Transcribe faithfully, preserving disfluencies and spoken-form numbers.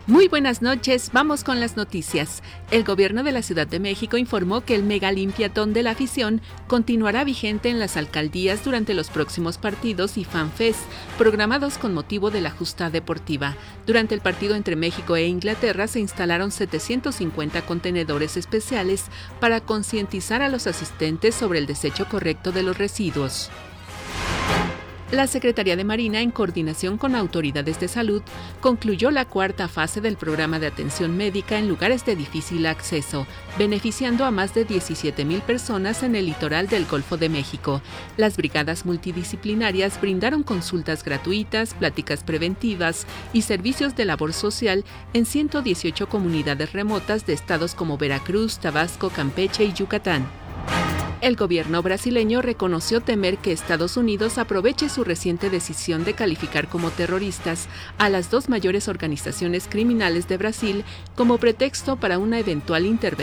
Muy buenas noches, vamos con las noticias. El gobierno de la Ciudad de México informó que el mega limpiatón de la afición continuará vigente en las alcaldías durante los próximos partidos y FanFest, programados con motivo de la justa deportiva. Durante el partido entre México e Inglaterra se instalaron setecientos cincuenta contenedores especiales para concientizar a los asistentes sobre el desecho correcto de los residuos. La Secretaría de Marina, en coordinación con autoridades de salud, concluyó la cuarta fase del programa de atención médica en lugares de difícil acceso, beneficiando a más de diecisiete mil personas en el litoral del Golfo de México. Las brigadas multidisciplinarias brindaron consultas gratuitas, pláticas preventivas y servicios de labor social en ciento dieciocho comunidades remotas de estados como Veracruz, Tabasco, Campeche y Yucatán. El gobierno brasileño reconoció temer que Estados Unidos aproveche su reciente decisión de calificar como terroristas a las dos mayores organizaciones criminales de Brasil como pretexto para una eventual intervención